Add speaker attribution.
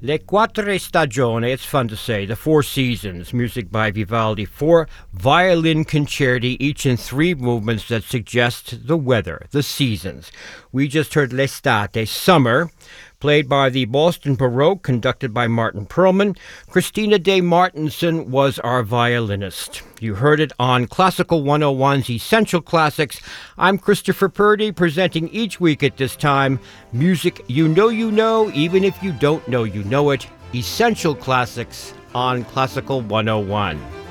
Speaker 1: Le Quattro Stagioni, it's fun to say, the Four Seasons, music by Vivaldi, 4 violin concerti, each in 3 movements that suggest the weather, the seasons. We just heard L'estate, summer, played by the Boston Baroque, conducted by Martin Perlman. Christina de Martenson was our violinist. You heard it on Classical 101's Essential Classics. I'm Christopher Purdy, presenting each week at this time music you know, even if you don't know you know it. Essential Classics on Classical 101.